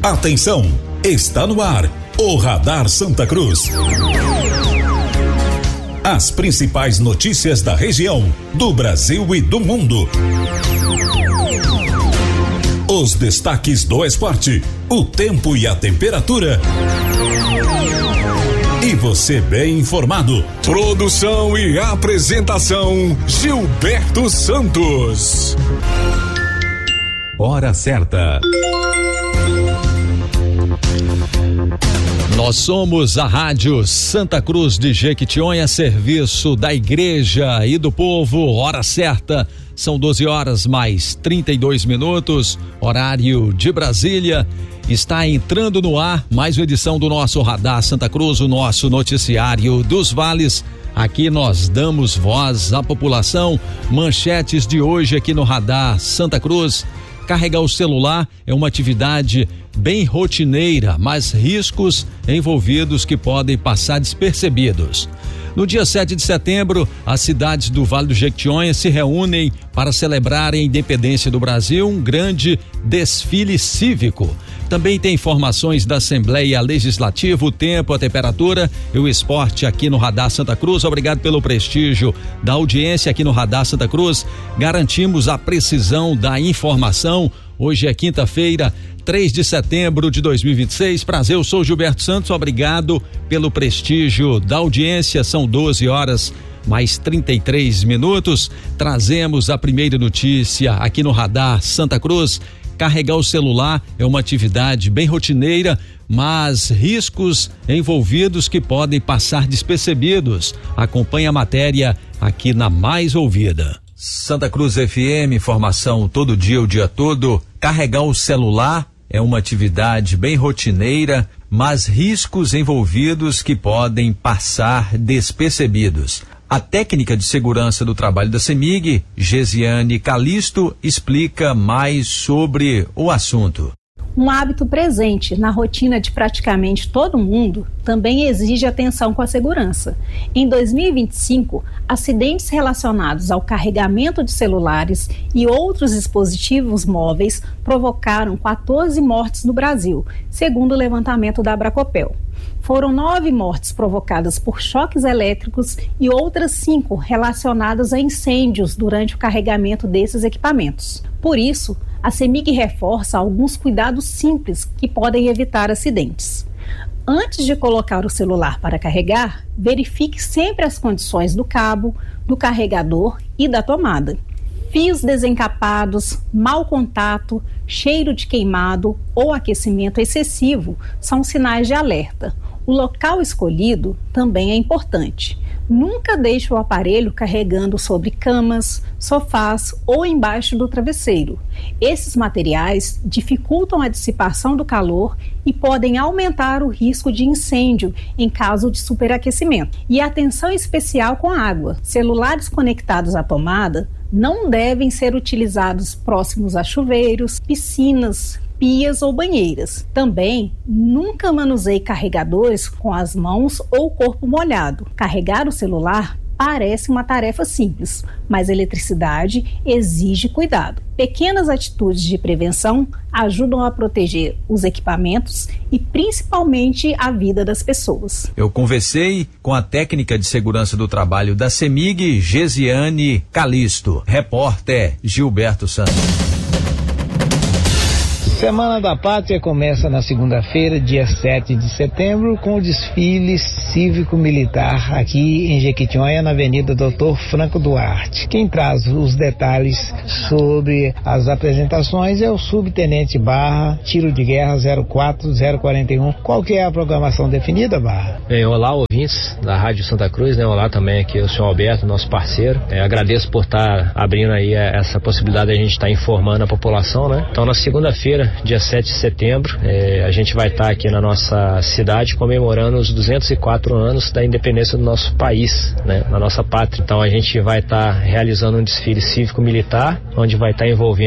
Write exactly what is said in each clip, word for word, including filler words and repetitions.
Atenção, está no ar o Radar Santa Cruz. As principais notícias da região, do Brasil e do mundo. Os destaques do esporte, o tempo e a temperatura. E você bem informado. Produção e apresentação, Gilberto Santos. Hora certa. Nós somos a Rádio Santa Cruz de Jequitinhonha, serviço da igreja e do povo. Hora certa, são doze horas mais trinta e dois minutos, horário de Brasília. Está entrando no ar mais uma edição do nosso Radar Santa Cruz, o nosso noticiário dos vales. Aqui nós damos voz à população. Manchetes de hoje aqui no Radar Santa Cruz. Carregar o celular é uma atividade bem rotineira, mas riscos envolvidos que podem passar despercebidos. No dia sete de setembro, as cidades do Vale do Jequitinhonha se reúnem para celebrar a independência do Brasil, um grande desfile cívico. Também tem informações da Assembleia Legislativa, o tempo, a temperatura e o esporte aqui no Radar Santa Cruz. Obrigado pelo prestígio da audiência aqui no Radar Santa Cruz. Garantimos a precisão da informação. Hoje é quinta-feira, três de setembro de dois mil e vinte e seis. Prazer, eu sou Gilberto Santos. Obrigado pelo prestígio da audiência. São doze horas mais trinta e três minutos. Trazemos a primeira notícia aqui no Radar Santa Cruz. Carregar o celular é uma atividade bem rotineira, mas riscos envolvidos que podem passar despercebidos. Acompanhe a matéria aqui na Mais Ouvida. Santa Cruz F M, informação todo dia, o dia todo. Carregar o celular é uma atividade bem rotineira, mas riscos envolvidos que podem passar despercebidos. A técnica de segurança do trabalho da CEMIG, Gesiane Calisto, explica mais sobre o assunto. Um hábito presente na rotina de praticamente todo mundo também exige atenção com a segurança. Em dois mil e vinte e cinco, acidentes relacionados ao carregamento de celulares e outros dispositivos móveis provocaram quatorze mortes no Brasil, segundo o levantamento da Abracopel. Foram nove mortes provocadas por choques elétricos e outras cinco relacionadas a incêndios durante o carregamento desses equipamentos. Por isso, a CEMIG reforça alguns cuidados simples que podem evitar acidentes. Antes de colocar o celular para carregar, verifique sempre as condições do cabo, do carregador e da tomada. Fios desencapados, mau contato, cheiro de queimado ou aquecimento excessivo são sinais de alerta. O local escolhido também é importante. Nunca deixe o aparelho carregando sobre camas, sofás ou embaixo do travesseiro. Esses materiais dificultam a dissipação do calor e podem aumentar o risco de incêndio em caso de superaquecimento. E atenção especial com a água. Celulares conectados à tomada não devem ser utilizados próximos a chuveiros, piscinas, pias ou banheiras. Também, nunca manuseie carregadores com as mãos ou o corpo molhado. Carregar o celular parece uma tarefa simples, mas a eletricidade exige cuidado. Pequenas atitudes de prevenção ajudam a proteger os equipamentos e principalmente a vida das pessoas. Eu conversei com a técnica de segurança do trabalho da CEMIG, Gesiane Calisto. Repórter Gilberto Santos. Semana da Pátria começa na segunda-feira, dia sete de setembro, com o desfile cívico-militar aqui em Jequitinhonha, na Avenida Doutor Franco Duarte. Quem traz os detalhes sobre as apresentações é o Subtenente Barra, Tiro de Guerra zero quatro zero quatro um. Qual que é a programação definida, Barra? Bem, olá, ouvintes da Rádio Santa Cruz, né? Olá também aqui o senhor Alberto, nosso parceiro. É, agradeço por estar abrindo aí essa possibilidade de a gente estar informando a população, né? Então, na segunda-feira, dia sete de setembro, é, a gente vai estar aqui na nossa cidade comemorando os duzentos e quatro anos da independência do nosso país, né, na nossa pátria. Então a gente vai estar realizando um desfile cívico-militar, onde vai estar envolvendo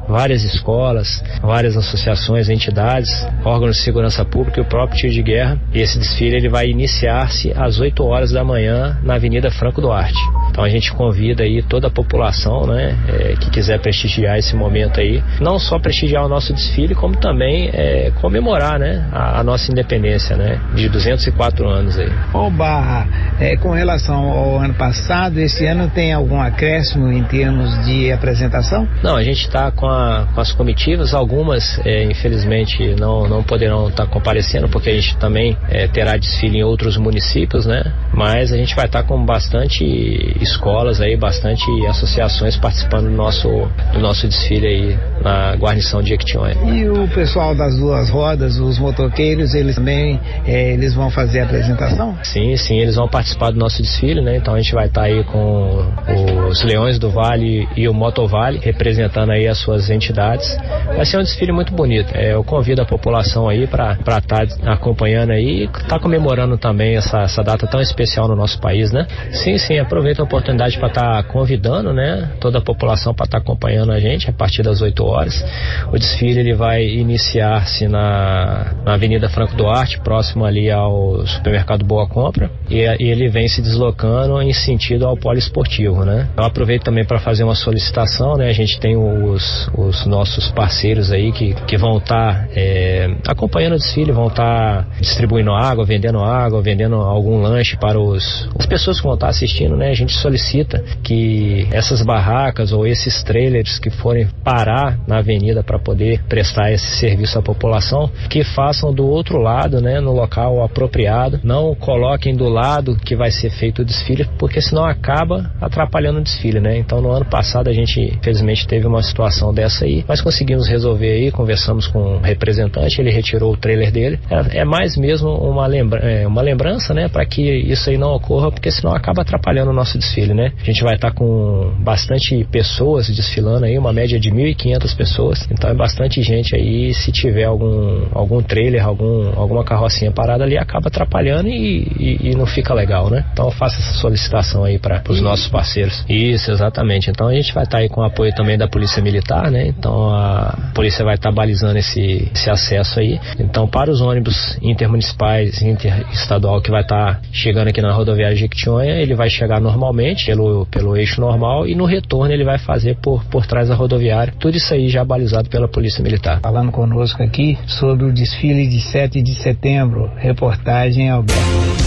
várias escolas, várias associações, entidades, órgãos de segurança pública e o próprio tiro de guerra. E esse desfile ele vai iniciar-se às oito horas da manhã na Avenida Franco Duarte. Então a gente convida aí toda a população, né, é, que quiser prestigiar esse momento aí, não só prestigiar o nosso desfile, como também é, comemorar, né, a, a nossa independência, né, de duzentos e quatro anos aí. Ô Barra, é, com relação ao ano passado, esse ano tem algum acréscimo em termos de apresentação? Não, a gente está com, com as comitivas, algumas é, infelizmente não, não poderão estar tá comparecendo, porque a gente também é, terá desfile em outros municípios, né, mas a gente vai estar tá com bastante escolas aí, bastante associações participando do nosso, do nosso desfile aí na guarnição de Jequitinhonha. E o pessoal das duas rodas, os motoqueiros, eles também é, eles vão fazer a apresentação? Sim, sim, eles vão participar do nosso desfile, né? Então a gente vai estar tá aí com os Leões do Vale e o Motovale, representando aí as suas entidades. Vai ser um desfile muito bonito. É, eu convido a população aí para estar tá acompanhando aí e estar tá comemorando também essa, essa data tão especial no nosso país, né? Sim, sim, aproveito a oportunidade para estar tá convidando, né, toda a população para estar tá acompanhando a gente a partir das oito horas. O desfile ele vai iniciar-se na, na Avenida Franco Duarte, próximo ali ao supermercado Boa Compra, e, e ele vem se deslocando em sentido ao poliesportivo, né. Eu aproveito também para fazer uma solicitação, né, a gente tem os, os nossos parceiros aí que, que vão estar tá, é, acompanhando o desfile, vão estar tá distribuindo água, vendendo água, vendendo algum lanche para os, as pessoas que vão estar tá assistindo, né. A gente solicita que essas barracas ou esses trailers que forem parar na avenida para poder prestar esse serviço à população, que façam do outro lado, né, no local apropriado, não coloquem do lado que vai ser feito o desfile, porque senão acaba atrapalhando o desfile, né. Então no ano passado a gente infelizmente teve uma situação dessa aí, mas conseguimos resolver aí, conversamos com o representante, ele retirou o trailer dele, é, é mais mesmo uma, lembra, é, uma lembrança, né, para que isso aí não ocorra, porque senão acaba atrapalhando o nosso desfile, né. A gente vai estar tá com bastante pessoas desfilando aí, uma média de mil e quinhentas pessoas, então é bastante gente aí. Se tiver algum, algum trailer, algum, alguma carrocinha parada ali, acaba atrapalhando e, e, e não fica legal, né? Então eu faço essa solicitação aí para os nossos parceiros. Isso, exatamente. Então a gente vai estar tá aí com o apoio também da Polícia Militar, né? Então a polícia vai estar tá balizando esse, esse acesso aí. Então para os ônibus intermunicipais, interestadual que vai estar tá chegando aqui na rodoviária Jequitinhonha, ele vai chegar normalmente pelo, pelo eixo normal e no retorno ele vai fazer por, por trás da rodoviária. Tudo isso aí já balizado pela Polícia Militar. Falando conosco aqui sobre o desfile de sete de setembro, reportagem Alberto.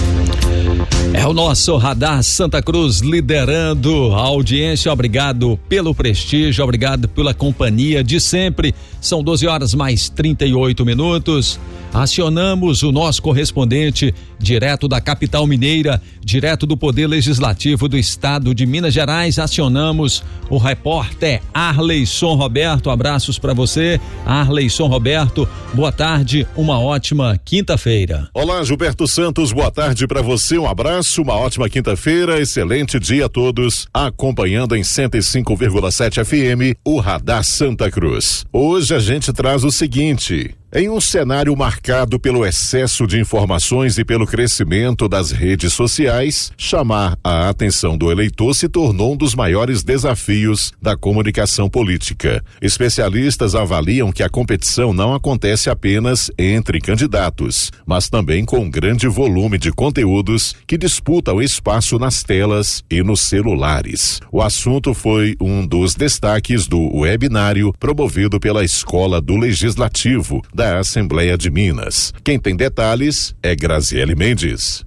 É o nosso Radar Santa Cruz liderando a audiência. Obrigado pelo prestígio, obrigado pela companhia de sempre. São doze horas mais trinta e oito minutos. Acionamos o nosso correspondente direto da capital mineira, direto do Poder Legislativo do Estado de Minas Gerais. Acionamos o repórter Arleison Roberto. Abraços para você, Arleison Roberto. Boa tarde, uma ótima quinta-feira. Olá, Gilberto Santos, boa tarde para você. Um abraço, uma ótima quinta-feira, excelente dia a todos. Acompanhando em cento e cinco vírgula sete F M o Radar Santa Cruz. Hoje a gente traz o seguinte: em um cenário marcado pelo excesso de informações e pelo crescimento das redes sociais, chamar a atenção do eleitor se tornou um dos maiores desafios da comunicação política. Especialistas avaliam que a competição não acontece apenas entre candidatos, mas também com um grande volume de conteúdos que disputam espaço nas telas e nos celulares. O assunto foi um dos destaques do webinário promovido pela Escola do Legislativo da Assembleia de Minas. Quem tem detalhes é Graziele Mendes.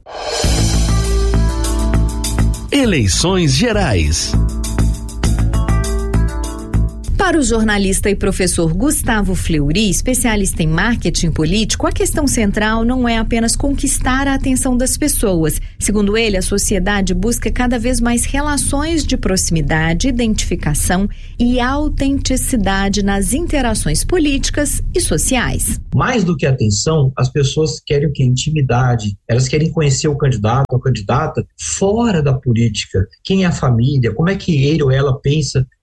Eleições Gerais. Para o jornalista e professor Gustavo Fleury, especialista em marketing político, a questão central não é apenas conquistar a atenção das pessoas. Segundo ele, a sociedade busca cada vez mais relações de proximidade, identificação e autenticidade nas interações políticas e sociais. Mais do que atenção, as pessoas querem o quê? Intimidade. Elas querem conhecer o candidato ou a candidata fora da política. Quem é a família? Como é que ele ou ela pensa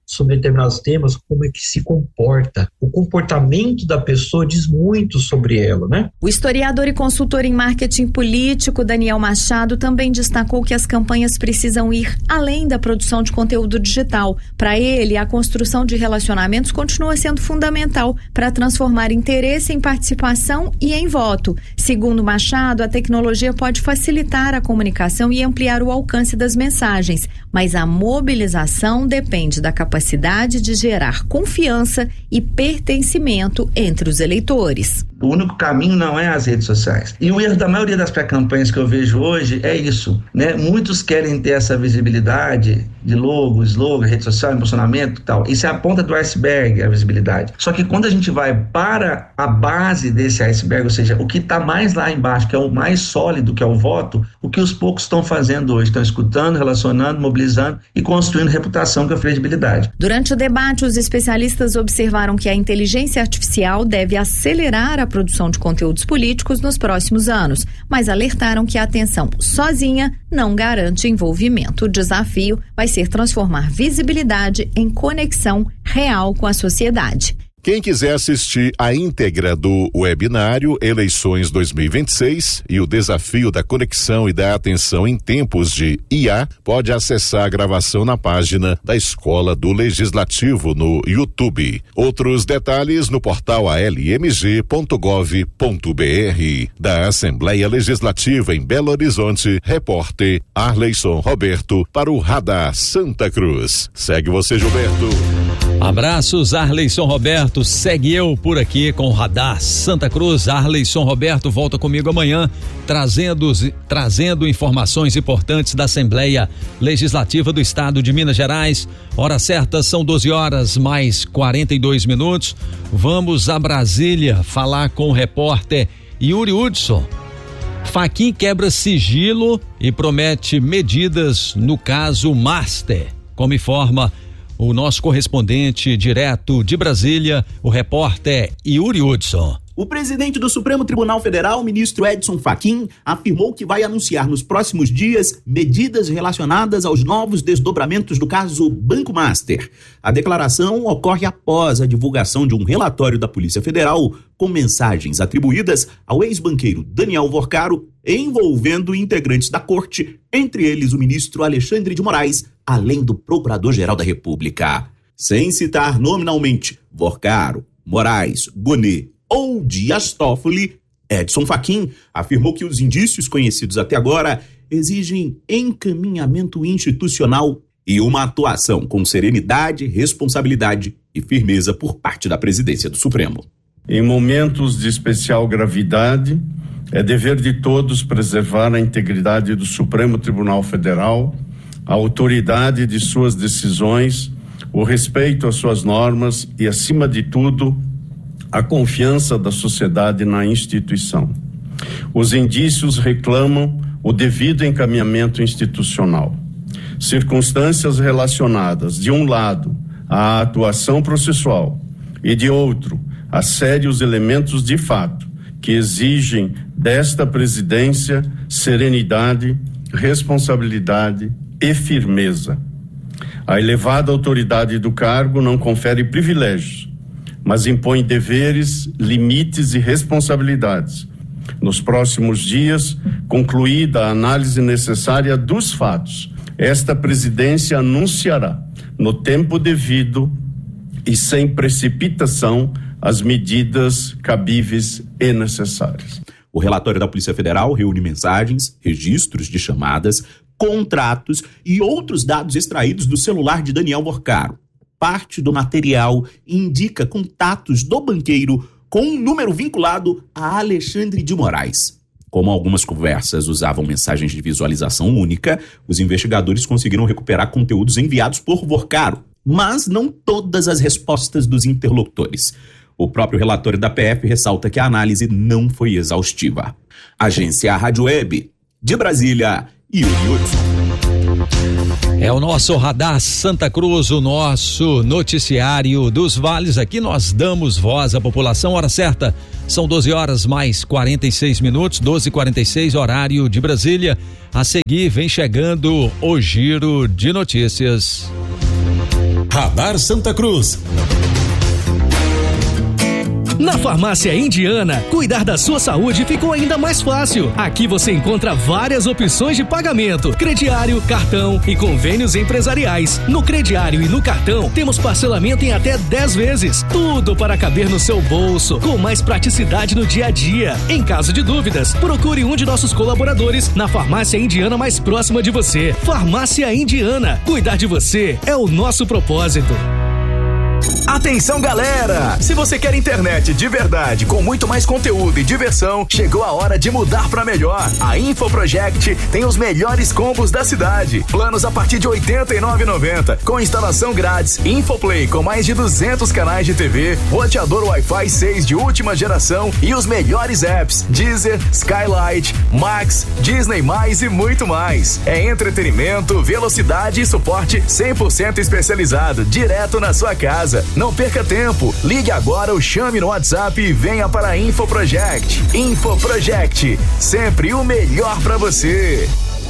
sobre determinados temas, como é que se comporta. O comportamento da pessoa diz muito sobre ela, né? O historiador e consultor em marketing político Daniel Machado também destacou que as campanhas precisam ir além da produção de conteúdo digital. Para ele, a construção de relacionamentos continua sendo fundamental para transformar interesse em participação e em voto. Segundo Machado, a tecnologia pode facilitar a comunicação e ampliar o alcance das mensagens, mas a mobilização depende da capacidade de gerar confiança e pertencimento entre os eleitores. O único caminho não é as redes sociais. E o erro da maioria das pré-campanhas que eu vejo hoje é isso, né? Muitos querem ter essa visibilidade de logo, slogan, rede social, impulsionamento e tal. Isso é a ponta do iceberg, a visibilidade. Só que quando a gente vai para a base desse iceberg, ou seja, o que está mais lá embaixo, que é o mais sólido, que é o voto, o que os poucos estão fazendo hoje, estão escutando, relacionando, mobilizando e construindo reputação, que é a credibilidade. Durante o debate, os especialistas observaram que a inteligência artificial deve acelerar a produção de conteúdos políticos nos próximos anos, mas alertaram que a atenção sozinha não garante envolvimento. O desafio vai ser transformar visibilidade em conexão real com a sociedade. Quem quiser assistir a íntegra do webinário Eleições dois mil e vinte e seis e o desafio da conexão e da atenção em tempos de I A, pode acessar a gravação na página da Escola do Legislativo no YouTube. Outros detalhes no portal a l m g ponto gov ponto b r. Da Assembleia Legislativa em Belo Horizonte, repórter Arleison Roberto para o Radar Santa Cruz. Segue você, Gilberto. Abraços, Arleison Roberto. Segue eu por aqui com o Radar Santa Cruz. Arleison Roberto volta comigo amanhã, trazendo, trazendo informações importantes da Assembleia Legislativa do Estado de Minas Gerais. Hora certa, são doze horas mais quarenta e dois minutos. Vamos a Brasília falar com o repórter Yuri Hudson. Fachin quebra sigilo e promete medidas no caso Master, como informa o nosso correspondente direto de Brasília, o repórter Yuri Hudson. O presidente do Supremo Tribunal Federal, ministro Edson Fachin, afirmou que vai anunciar nos próximos dias medidas relacionadas aos novos desdobramentos do caso Banco Master. A declaração ocorre após a divulgação de um relatório da Polícia Federal com mensagens atribuídas ao ex-banqueiro Daniel Vorcaro, envolvendo integrantes da corte, entre eles o ministro Alexandre de Moraes, além do Procurador-Geral da República. Sem citar nominalmente Vorcaro, Moraes, Gonet ou Dias Toffoli, Edson Fachin afirmou que os indícios conhecidos até agora exigem encaminhamento institucional e uma atuação com serenidade, responsabilidade e firmeza por parte da presidência do Supremo. Em momentos de especial gravidade, é dever de todos preservar a integridade do Supremo Tribunal Federal, a autoridade de suas decisões, o respeito às suas normas e, acima de tudo, a confiança da sociedade na instituição. Os indícios reclamam o devido encaminhamento institucional. Circunstâncias relacionadas, de um lado, à atuação processual e, de outro, a sérios elementos de fato que exigem desta presidência serenidade, responsabilidade e firmeza. A elevada autoridade do cargo não confere privilégios, mas impõe deveres, limites e responsabilidades. Nos próximos dias, concluída a análise necessária dos fatos, esta presidência anunciará, no tempo devido e sem precipitação, as medidas cabíveis e necessárias. O relatório da Polícia Federal reúne mensagens, registros de chamadas, contratos e outros dados extraídos do celular de Daniel Vorcaro. Parte do material indica contatos do banqueiro com um número vinculado a Alexandre de Moraes. Como algumas conversas usavam mensagens de visualização única, os investigadores conseguiram recuperar conteúdos enviados por Vorcaro, mas não todas as respostas dos interlocutores. O próprio relatório da P F ressalta que a análise não foi exaustiva. Agência Rádio Web, de Brasília, Yuri Hudson. É o nosso Radar Santa Cruz, o nosso noticiário dos vales. Aqui nós damos voz à população. Hora certa, são doze horas mais quarenta e seis minutos, doze e quarenta e seis, horário de Brasília. A seguir vem chegando o Giro de Notícias. Radar Santa Cruz. Na Farmácia Indiana, cuidar da sua saúde ficou ainda mais fácil. Aqui você encontra várias opções de pagamento: crediário, cartão e convênios empresariais. No crediário e no cartão, temos parcelamento em até dez vezes. Tudo para caber no seu bolso, com mais praticidade no dia a dia. Em caso de dúvidas, procure um de nossos colaboradores na Farmácia Indiana mais próxima de você. Farmácia Indiana, cuidar de você é o nosso propósito. Atenção, galera! Se você quer internet de verdade, com muito mais conteúdo e diversão, chegou a hora de mudar pra melhor. A InfoProject tem os melhores combos da cidade. Planos a partir de oitenta e nove reais e noventa centavos, com instalação grátis, Infoplay com mais de duzentos canais de T V, roteador Wi-Fi seis de última geração e os melhores apps: Deezer, Skylight, Max, Disney mais e muito mais. É entretenimento, velocidade e suporte cem por cento especializado, direto na sua casa. Não perca tempo, ligue agora ou chame no WhatsApp e venha para a InfoProject. InfoProject, sempre o melhor para você.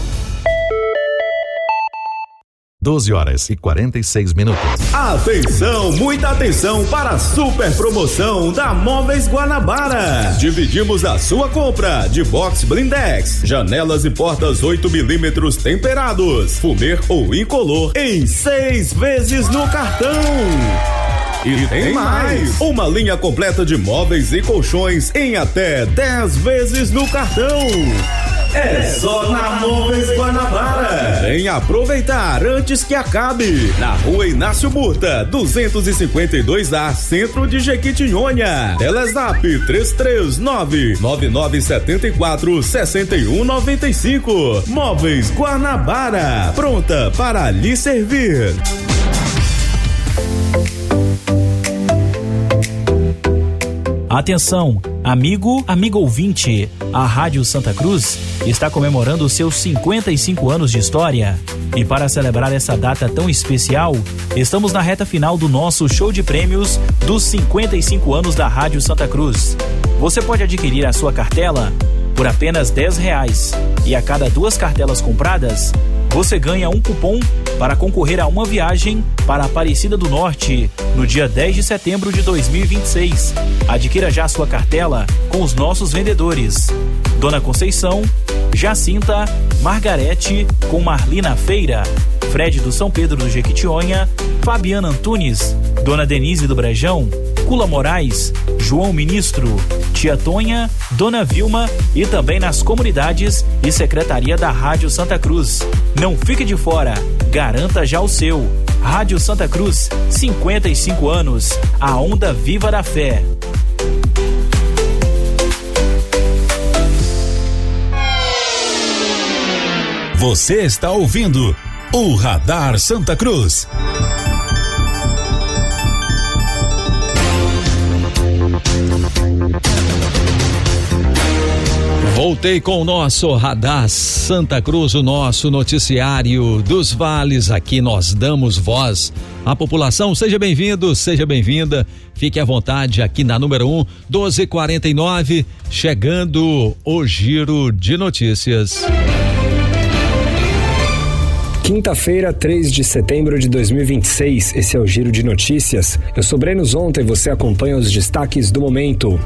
doze horas e quarenta e seis minutos. Atenção, muita atenção para a super promoção da Móveis Guanabara. Dividimos a sua compra de box blindex, janelas e portas oito milímetros temperados, fumê ou incolor em seis vezes no cartão. E tem mais, uma linha completa de móveis e colchões em até dez vezes no cartão. É só na Móveis Guanabara. Vem aproveitar antes que acabe. Na Rua Inácio Murta, duzentos e cinquenta e dois A, Centro de Jequitinhonha. Telezap três três nove, nove nove sete quatro, seis um nove cinco. Móveis Guanabara, pronta para lhe servir. Atenção, amigo, amigo ouvinte, a Rádio Santa Cruz está comemorando seus cinquenta e cinco anos de história. E para celebrar essa data tão especial, estamos na reta final do nosso show de prêmios dos cinquenta e cinco anos da Rádio Santa Cruz. Você pode adquirir a sua cartela por apenas dez reais e a cada duas cartelas compradas, você ganha um cupom para concorrer a uma viagem para a Aparecida do Norte no dia dez de setembro de dois mil e vinte e seis. Adquira já sua cartela com os nossos vendedores: Dona Conceição, Jacinta, Margarete com Marlina Feira, Fred do São Pedro do Jequitinhonha, Fabiana Antunes, Dona Denise do Brejão, Cula Moraes, João Ministro, Tia Tonha, Dona Vilma e também nas comunidades e secretaria da Rádio Santa Cruz. Não fique de fora, garanta já o seu. Rádio Santa Cruz, cinquenta e cinco anos, a onda viva da fé. Você está ouvindo o Radar Santa Cruz. Voltei com o nosso Radar Santa Cruz, o nosso noticiário dos vales. Aqui nós damos voz à população. Seja bem-vindo, seja bem-vinda. Fique à vontade aqui na número um, doze e quarenta e nove, chegando o Giro de Notícias. Quinta-feira, três de setembro de dois mil e vinte e seis, esse é o Giro de Notícias. Eu sou Breno Zonta e você acompanha os destaques do momento.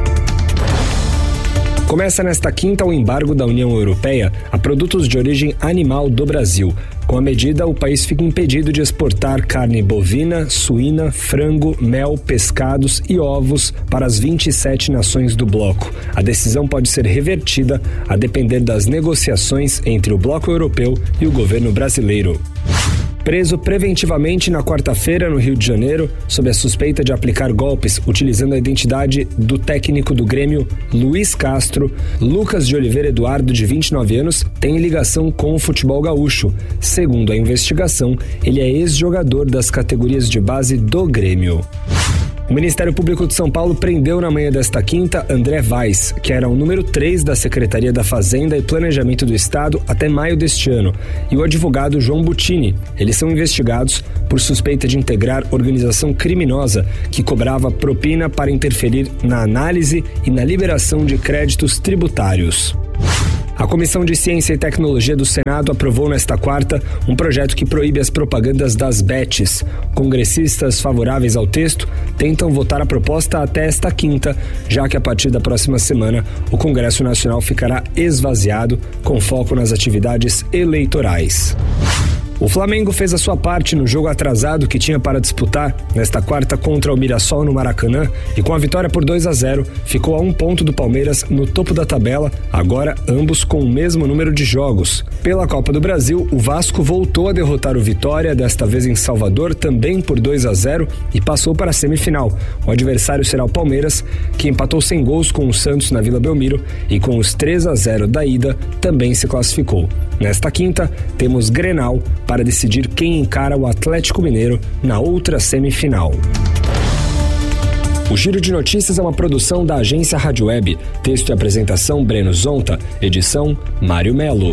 Começa nesta quinta o embargo da União Europeia a produtos de origem animal do Brasil. Com a medida, o país fica impedido de exportar carne bovina, suína, frango, mel, pescados e ovos para as vinte e sete nações do bloco. A decisão pode ser revertida a depender das negociações entre o bloco europeu e o governo brasileiro. Preso preventivamente na quarta-feira no Rio de Janeiro, sob a suspeita de aplicar golpes utilizando a identidade do técnico do Grêmio, Luiz Castro, Lucas de Oliveira Eduardo, de vinte e nove anos, tem ligação com o futebol gaúcho. Segundo a investigação, ele é ex-jogador das categorias de base do Grêmio. O Ministério Público de São Paulo prendeu na manhã desta quinta André Weiss, que era o número três da Secretaria da Fazenda e Planejamento do Estado até maio deste ano, e o advogado João Butini. Eles são investigados por suspeita de integrar organização criminosa que cobrava propina para interferir na análise e na liberação de créditos tributários. A Comissão de Ciência e Tecnologia do Senado aprovou nesta quarta um projeto que proíbe as propagandas das bets. Congressistas favoráveis ao texto tentam votar a proposta até esta quinta, já que a partir da próxima semana o Congresso Nacional ficará esvaziado, com foco nas atividades eleitorais. O Flamengo fez a sua parte no jogo atrasado que tinha para disputar nesta quarta contra o Mirassol no Maracanã e com a vitória por dois a zero ficou a um ponto do Palmeiras no topo da tabela, agora ambos com o mesmo número de jogos. Pela Copa do Brasil, o Vasco voltou a derrotar o Vitória, desta vez em Salvador, também por dois a zero e passou para a semifinal. O adversário será o Palmeiras, que empatou sem gols com o Santos na Vila Belmiro e com os três a zero da ida também se classificou. Nesta quinta, temos Grenal para decidir quem encara o Atlético Mineiro na outra semifinal. O Giro de Notícias é uma produção da agência Rádio Web. Texto e apresentação Breno Zonta. Edição Mário Melo.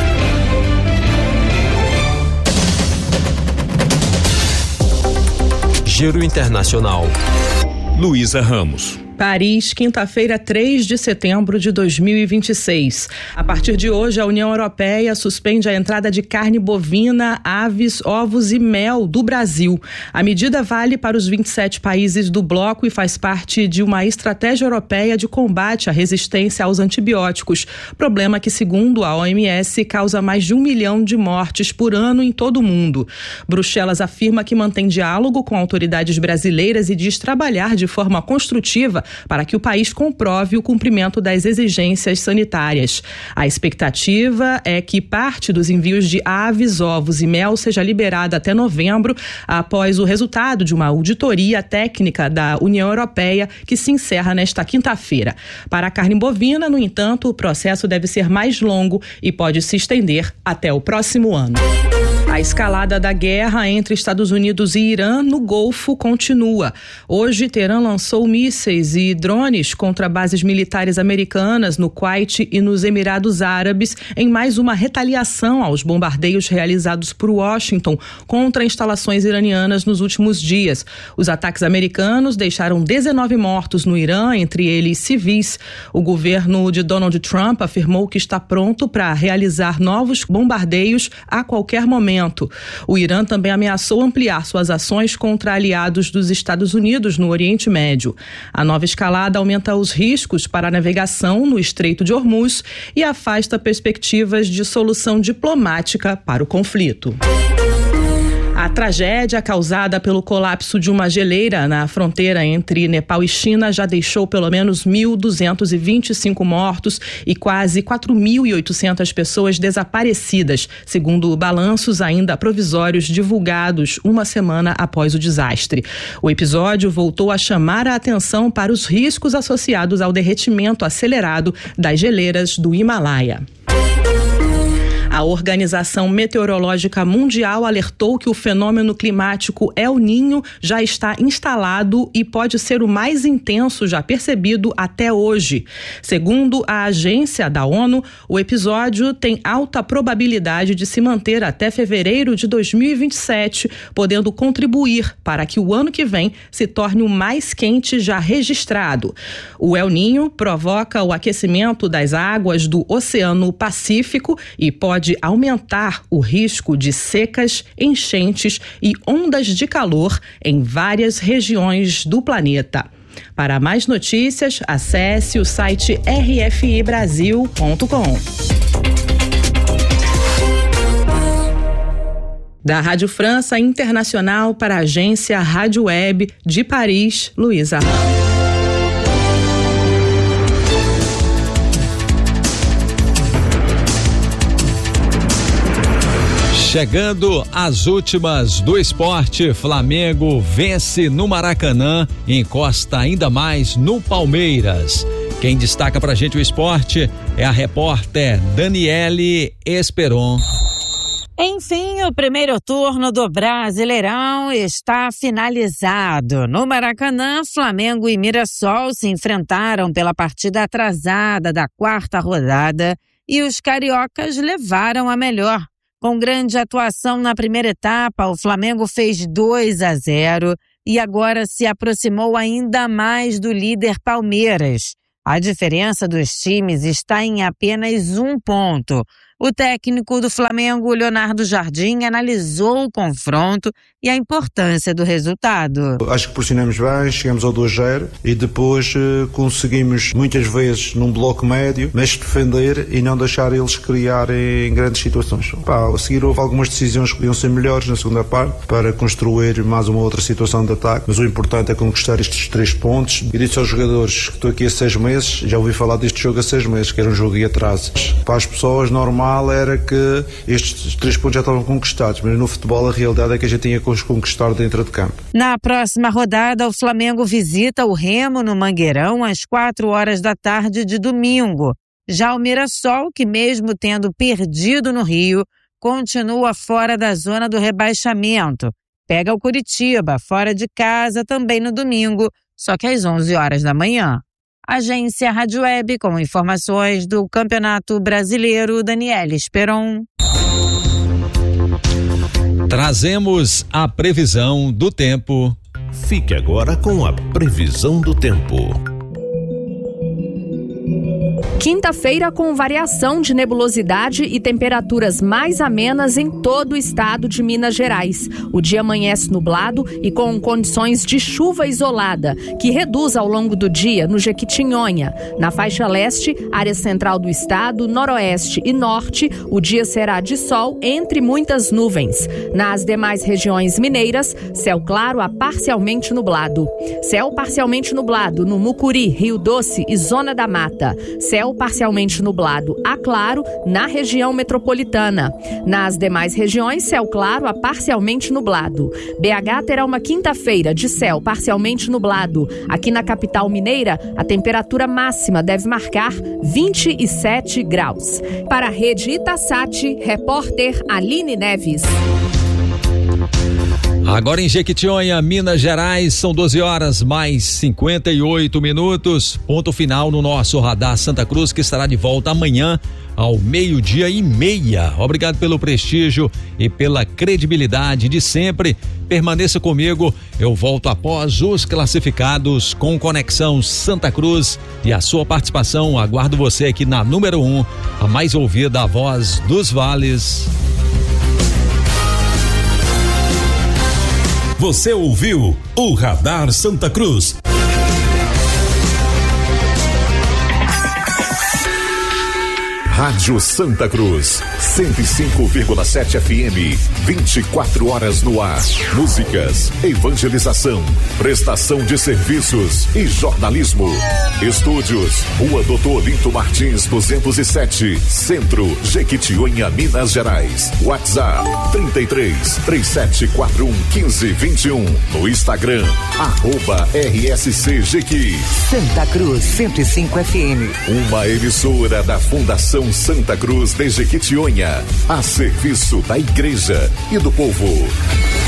Giro Internacional. Luísa Ramos. Paris, quinta-feira, três de setembro de dois mil e vinte e seis. A partir de hoje, a União Europeia suspende a entrada de carne bovina, aves, ovos e mel do Brasil. A medida vale para os vinte e sete países do bloco e faz parte de uma estratégia europeia de combate à resistência aos antibióticos, problema que, segundo a O M S, causa mais de um milhão de mortes por ano em todo o mundo. Bruxelas afirma que mantém diálogo com autoridades brasileiras e diz trabalhar de forma construtiva para que o país comprove o cumprimento das exigências sanitárias. A expectativa é que parte dos envios de aves, ovos e mel seja liberada até novembro, após o resultado de uma auditoria técnica da União Europeia que se encerra nesta quinta-feira. Para a carne bovina, no entanto, o processo deve ser mais longo e pode se estender até o próximo ano. A escalada da guerra entre Estados Unidos e Irã no Golfo continua. Hoje, Teherã lançou mísseis e drones contra bases militares americanas no Kuwait e nos Emirados Árabes em mais uma retaliação aos bombardeios realizados por Washington contra instalações iranianas nos últimos dias. Os ataques americanos deixaram dezenove mortos no Irã, entre eles civis. O governo de Donald Trump afirmou que está pronto para realizar novos bombardeios a qualquer momento. O Irã também ameaçou ampliar suas ações contra aliados dos Estados Unidos no Oriente Médio. A nova escalada aumenta os riscos para a navegação no Estreito de Hormuz e afasta perspectivas de solução diplomática para o conflito. A tragédia causada pelo colapso de uma geleira na fronteira entre Nepal e China já deixou pelo menos mil duzentos e vinte e cinco mortos e quase quatro mil e oitocentas pessoas desaparecidas, segundo balanços ainda provisórios divulgados uma semana após o desastre. O episódio voltou a chamar a atenção para os riscos associados ao derretimento acelerado das geleiras do Himalaia. A Organização Meteorológica Mundial alertou que o fenômeno climático El Niño já está instalado e pode ser o mais intenso já percebido até hoje. Segundo a agência da ONU, o episódio tem alta probabilidade de se manter até fevereiro de dois mil e vinte e sete, podendo contribuir para que o ano que vem se torne o mais quente já registrado. O El Niño provoca o aquecimento das águas do Oceano Pacífico e pode Pode aumentar o risco de secas, enchentes e ondas de calor em várias regiões do planeta. Para mais notícias, acesse o site r f i brasil ponto com. Da Rádio França Internacional para a agência Rádio Web de Paris, Luísa Ramos. Chegando às últimas do esporte, Flamengo vence no Maracanã e encosta ainda mais no Palmeiras. Quem destaca pra gente o esporte é a repórter Daniele Esperon. Enfim, o primeiro turno do Brasileirão está finalizado. No Maracanã, Flamengo e Mirassol se enfrentaram pela partida atrasada da quarta rodada e os cariocas levaram a melhor. Com grande atuação na primeira etapa, o Flamengo fez dois a zero e agora se aproximou ainda mais do líder Palmeiras. A diferença dos times está em apenas um ponto. O técnico do Flamengo, Leonardo Jardim, analisou o confronto e a importância do resultado. Acho que pressionamos bem, chegamos ao dois a zero e depois eh, conseguimos muitas vezes num bloco médio, mas defender e não deixar eles criarem grandes situações. Pá, a seguir houve algumas decisões que podiam ser melhores na segunda parte para construir mais uma outra situação de ataque, mas o importante é conquistar estes três pontos. E disse aos jogadores que estou aqui há seis meses, já ouvi falar deste jogo há seis meses, que era um jogo de atraso. Para as pessoas, normal era que estes três pontos já estavam conquistados, mas no futebol a realidade é que a gente tinha que os conquistar dentro de campo. Na próxima rodada, o Flamengo visita o Remo no Mangueirão às quatro horas da tarde de domingo. Já o Mirassol, que mesmo tendo perdido no Rio, continua fora da zona do rebaixamento. Pega o Curitiba, fora de casa, também no domingo, só que às onze horas da manhã. Agência Rádio Web, com informações do Campeonato Brasileiro, Daniela Esperon. Trazemos a previsão do tempo. Fique agora com a previsão do tempo. Quinta-feira com variação de nebulosidade e temperaturas mais amenas em todo o estado de Minas Gerais. O dia amanhece nublado e com condições de chuva isolada, que reduz ao longo do dia no Jequitinhonha. Na faixa leste, área central do estado, noroeste e norte, o dia será de sol entre muitas nuvens. Nas demais regiões mineiras, céu claro a parcialmente nublado. Céu parcialmente nublado no Mucuri, Rio Doce e Zona da Mata. Céu parcialmente nublado a claro na região metropolitana. Nas demais regiões, céu claro a parcialmente nublado. B H terá uma quinta-feira de céu parcialmente nublado. Aqui na capital mineira, a temperatura máxima deve marcar vinte e sete graus. Para a Rede Itasat, repórter Aline Neves. Agora em Jequitinhonha, Minas Gerais, são doze horas mais cinquenta e oito minutos. Ponto final no nosso Radar Santa Cruz, que estará de volta amanhã ao meio-dia e meia. Obrigado pelo prestígio e pela credibilidade de sempre. Permaneça comigo, eu volto após os classificados com Conexão Santa Cruz e a sua participação. Aguardo você aqui na número um, a mais ouvida, a voz dos vales. Você ouviu o Radar Santa Cruz. Rádio Santa Cruz, cento e cinco vírgula sete F M, vinte e quatro horas no ar. Músicas, evangelização, prestação de serviços e jornalismo. Estúdios, Rua Doutor Olinto Martins, duzentos e sete, Centro, Jequitinhonha, Minas Gerais. WhatsApp, trinta e três, três sete quatro um, quinze, vinte e um. No Instagram, arroba R S C Jequi. Santa Cruz, cento e cinco F M. Uma emissora da Fundação Santa Cruz de Jequitinhonha, a serviço da Igreja e do povo.